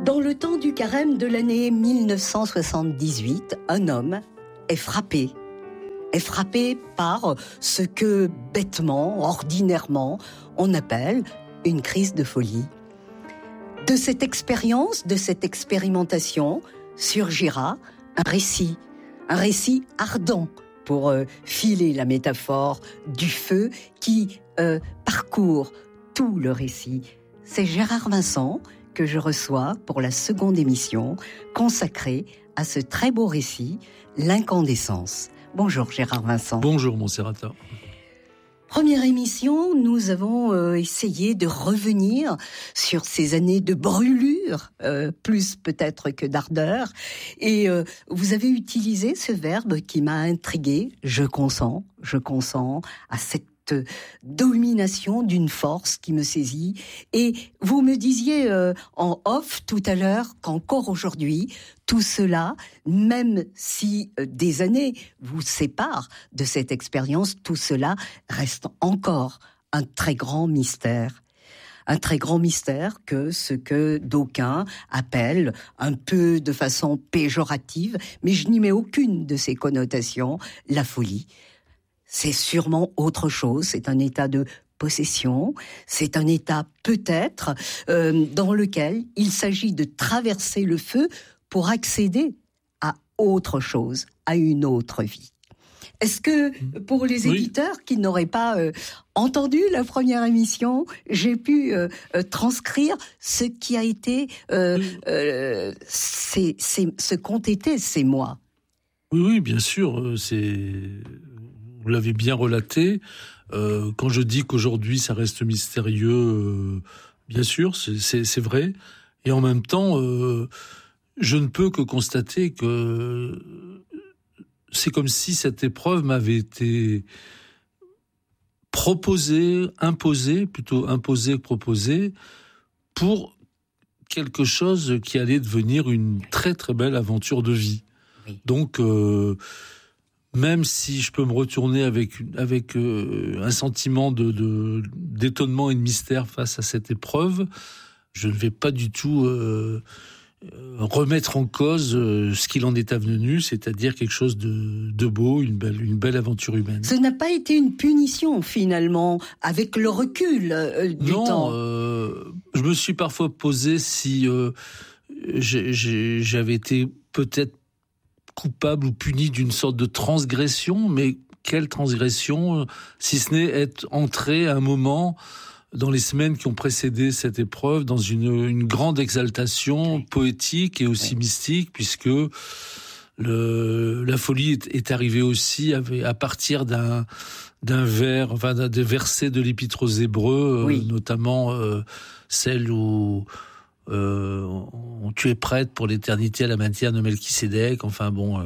Dans le temps du carême de l'année 1978, un homme est frappé par ce que bêtement, ordinairement, on appelle une crise de folie. De cette expérience, de cette expérimentation, surgira un récit ardent, pour filer la métaphore du feu qui parcourt tout le récit. C'est Gérard Vincent que je reçois pour la seconde émission consacrée à ce très beau récit, l'incandescence. Bonjour Gérard Vincent. Bonjour Monserrata. Première émission, nous avons essayé de revenir sur ces années de brûlure, plus peut-être que d'ardeur. Et vous avez utilisé ce verbe qui m'a intrigué. Je consens à cette domination d'une force qui me saisit. Et vous me disiez en off tout à l'heure qu'encore aujourd'hui, tout cela, même si des années vous séparent de cette expérience, tout cela reste encore un très grand mystère. Un très grand mystère que ce que d'aucuns appellent un peu de façon péjorative, mais je n'y mets aucune de ces connotations, la folie. C'est sûrement autre chose, c'est un état de possession, c'est un état peut-être dans lequel il s'agit de traverser le feu pour accéder à autre chose, à une autre vie. Est-ce que pour les éditeurs qui n'auraient pas entendu la première émission, j'ai pu transcrire ce qui a été, ce qu'ont été ces mois? Oui, bien sûr, vous l'avez bien relaté. Quand je dis qu'aujourd'hui ça reste mystérieux, bien sûr, c'est vrai. Et en même temps, je ne peux que constater que c'est comme si cette épreuve m'avait été imposée que proposée, pour quelque chose qui allait devenir une très très belle aventure de vie. Oui. Donc, même si je peux me retourner avec un sentiment d'étonnement et de mystère face à cette épreuve, je ne vais pas du tout remettre en cause ce qu'il en est advenu, c'est-à-dire quelque chose de beau, une belle aventure humaine. Ce n'a pas été une punition, finalement, avec le recul du temps. Non, je me suis parfois posé si j'avais été peut-être coupable ou puni d'une sorte de transgression, mais quelle transgression, si ce n'est être entré à un moment dans les semaines qui ont précédé cette épreuve dans une grande exaltation poétique et aussi mystique, puisque la folie est arrivée aussi à partir d'un vers, enfin des versets de l'Épître aux Hébreux, notamment celle où tu es prête pour l'éternité à la matière de Melchisédek. Enfin bon,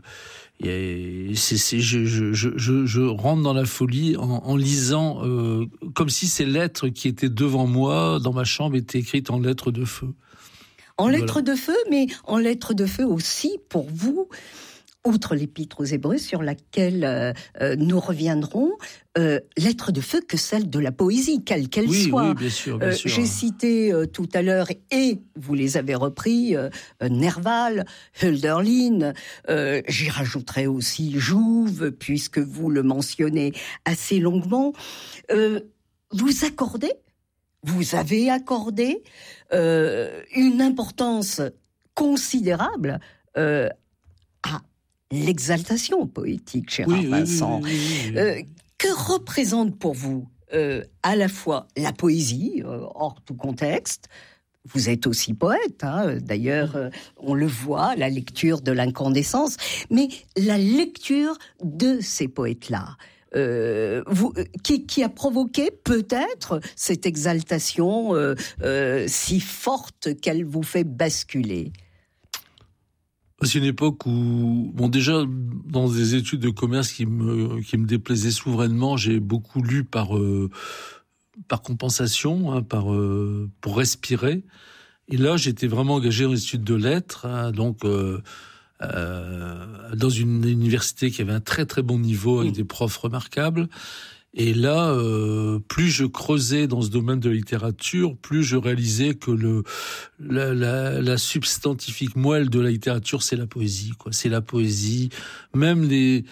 je rentre dans la folie en lisant comme si ces lettres qui étaient devant moi dans ma chambre étaient écrites en lettres de feu. En lettres de feu, mais en lettres de feu aussi pour vous. Outre l'Épître aux Hébreux, sur laquelle nous reviendrons, lettre de feu que celle de la poésie, quelle qu'elle soit. Oui, bien sûr. J'ai cité tout à l'heure, et vous les avez repris, Nerval, Hölderlin, j'y rajouterai aussi Jouve, puisque vous le mentionnez assez longuement. Vous avez accordé une importance considérable à l'exaltation poétique, Gérard Vincent. Oui. Que représente pour vous à la fois la poésie, hors tout contexte? Vous êtes aussi poète, hein, d'ailleurs, on le voit à la lecture de l'incandescence, mais la lecture de ces poètes-là, qui a provoqué peut-être cette exaltation si forte qu'elle vous fait basculer? C'est une époque où, déjà, dans des études de commerce qui me déplaisaient souverainement, j'ai beaucoup lu par compensation, hein, pour respirer. Et là, j'étais vraiment engagé en études de lettres, hein, donc dans une université qui avait un très très bon niveau avec des profs remarquables. Et là, plus je creusais dans ce domaine de la littérature, plus je réalisais que la substantifique moelle de la littérature, c'est la poésie, quoi. C'est la poésie. Même des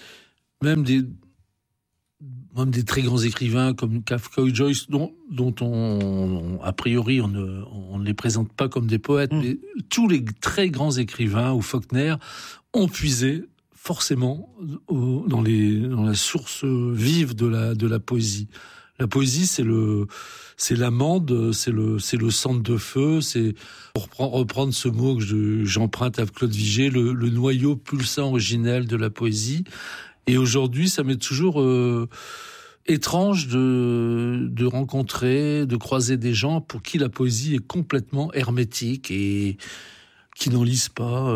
très grands écrivains comme Kafka ou Joyce, dont on a priori on ne les présente pas comme des poètes, mais tous les très grands écrivains ou Faulkner ont puisé forcément dans la source vive de la poésie. La poésie, c'est l'amande, c'est le centre de feu, c'est, pour reprendre ce mot que j'emprunte à Claude Vigée, le noyau pulsant originel de la poésie. Et aujourd'hui, ça m'est toujours étrange de rencontrer, de croiser des gens pour qui la poésie est complètement hermétique et qui n'en lisent pas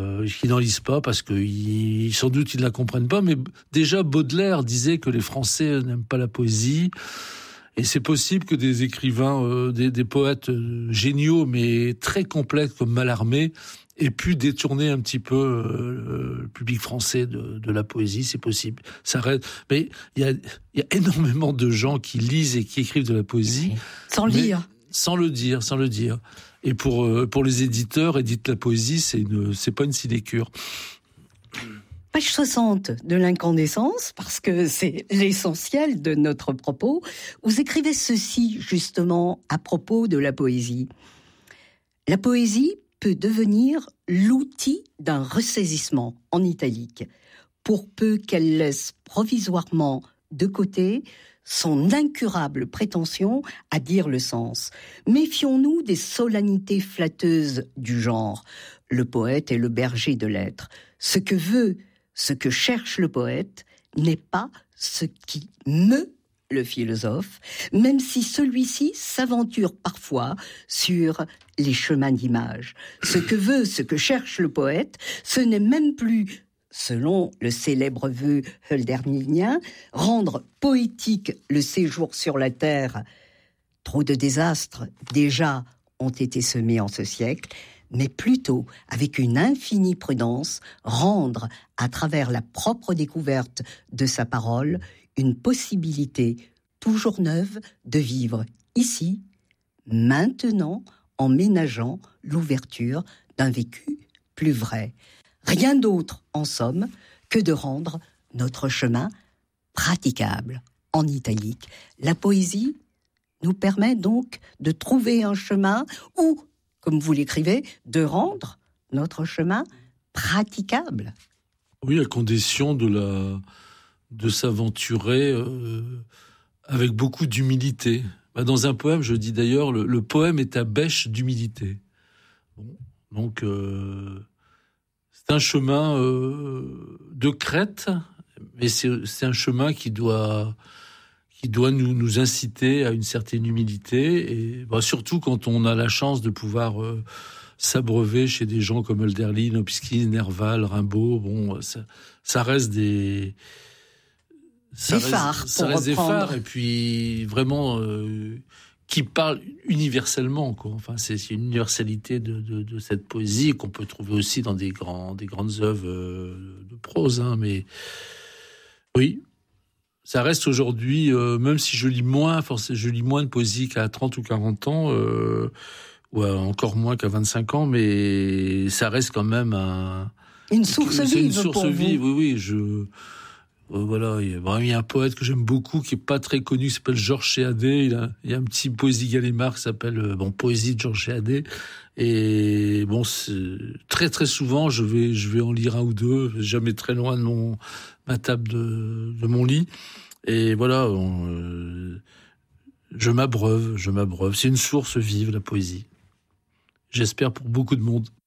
parce que sans doute ils ne la comprennent pas. Mais déjà Baudelaire disait que les Français n'aiment pas la poésie. Et c'est possible que des écrivains, des poètes géniaux mais très complexes comme Mallarmé aient pu détourner un petit peu le public français de la poésie. C'est possible. Ça reste. Mais il y a énormément de gens qui lisent et qui écrivent de la poésie sans le dire. Et pour les éditeurs, édite la poésie, c'est pas une sinécure. Page 60 de l'Incandescence, parce que c'est l'essentiel de notre propos, vous écrivez ceci justement à propos de la poésie. La poésie peut devenir l'outil d'un ressaisissement, en italique, pour peu qu'elle laisse provisoirement de côté son incurable prétention à dire le sens. Méfions-nous des solennités flatteuses du genre. Le poète est le berger de l'être. Ce que cherche le poète n'est pas ce qui meut le philosophe, même si celui-ci s'aventure parfois sur les chemins d'image. Ce que cherche le poète, ce n'est même plus, selon le célèbre vœu hölderlinien, rendre poétique le séjour sur la terre. Trop de désastres déjà ont été semés en ce siècle, mais plutôt, avec une infinie prudence, rendre, à travers la propre découverte de sa parole, une possibilité toujours neuve de vivre ici, maintenant, en ménageant l'ouverture d'un vécu plus vrai. Rien d'autre, en somme, que de rendre notre chemin praticable. En italique, la poésie nous permet donc de trouver un chemin ou, comme vous l'écrivez, de rendre notre chemin praticable. Oui, à condition de s'aventurer avec beaucoup d'humilité. Dans un poème, je dis d'ailleurs, le poème est à bêche d'humilité. Bon, donc, c'est un chemin de crête, mais c'est un chemin qui doit nous inciter à une certaine humilité, et surtout quand on a la chance de pouvoir s'abreuver chez des gens comme Hölderlin, Opsky, Nerval, Rimbaud. Bon, ça reste des phares, des phares, et puis vraiment qui parlent universellement, quoi. Enfin, c'est une universalité de cette poésie qu'on peut trouver aussi dans des grandes œuvres de prose, hein, mais oui. Ça reste aujourd'hui, même si je lis moins de poésie qu'à 30 ou 40 ans, ou encore moins qu'à 25 ans, mais ça reste quand même une source vive. C'est une source vive, oui. Voilà, il y a un poète que j'aime beaucoup, qui est pas très connu, qui s'appelle Georges Chéadé. Il y a un petit poésie Gallimard qui s'appelle Poésie de Georges Chéadé. Et bon, très très souvent, je vais en lire un ou deux, jamais très loin de ma table de mon lit. Et voilà, je m'abreuve. C'est une source vive, la poésie. J'espère pour beaucoup de monde.